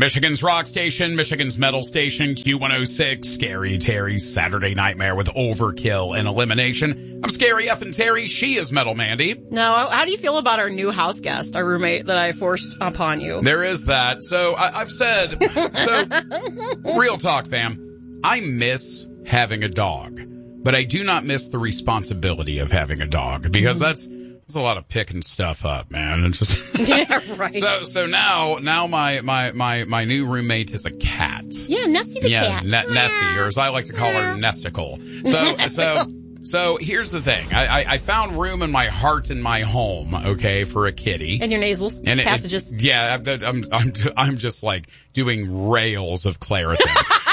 Michigan's rock station, Michigan's metal station, Q106, Scary Terry's Saturday Nightmare with Overkill and Elimination. I'm Scary F and Terry. She is Metal Mandy. Now, how do you feel about our new house guest, our roommate that I forced upon you? There is that. So I've said, real talk, fam. I miss having a dog, but I do not miss the responsibility of having a dog because that's a lot of picking stuff up, man. It's just yeah, right. So now my new roommate is a cat. Yeah, Nessie the cat. Nessie, or as I like to call her, Nesticle. So here's the thing. I found room in my heart in my home, okay, for a kitty. And your nasals, and passages. I'm just like doing rails of Claritin.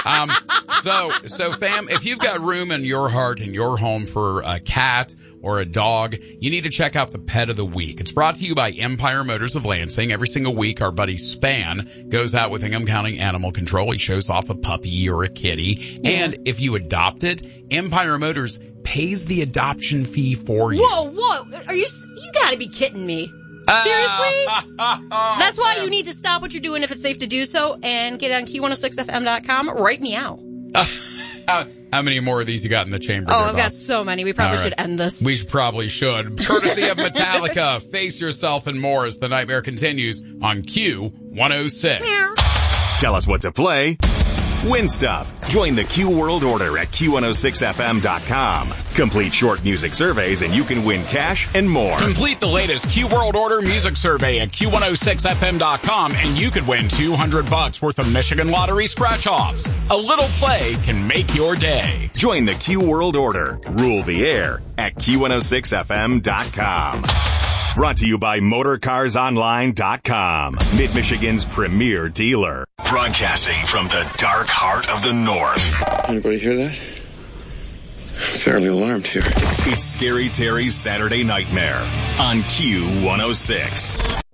So fam, if you've got room in your heart and your home for a cat or a dog, you need to check out the Pet of the Week. It's brought to you by Empire Motors of Lansing. Every single week, our buddy Span goes out with Ingham County Animal Control. He shows off a puppy or a kitty. Yeah. And if you adopt it, Empire Motors pays the adoption fee for you. Whoa. You gotta be kidding me. Seriously? That's why you need to stop what you're doing if it's safe to do so and get on Q106FM.com. Write me out. How many more of these you got in the chamber? I've got so many. We probably should end this. We probably should. Courtesy of Metallica, Face Yourself and More as the nightmare continues on Q106. Tell us what to play. Win stuff. Join the Q World Order at Q106FM.com. Complete short music surveys and you can win cash and more. Complete the latest Q World Order music survey at Q106FM.com and you could win $200 worth of Michigan Lottery scratch-offs. A little play can make your day. Join the Q World Order. Rule the air at Q106FM.com. Brought to you by MotorCarsOnline.com, Mid-Michigan's premier dealer. Broadcasting from the dark heart of the North. Anybody hear that? I'm fairly alarmed here. It's Scary Terry's Saturday Nightmare on Q106.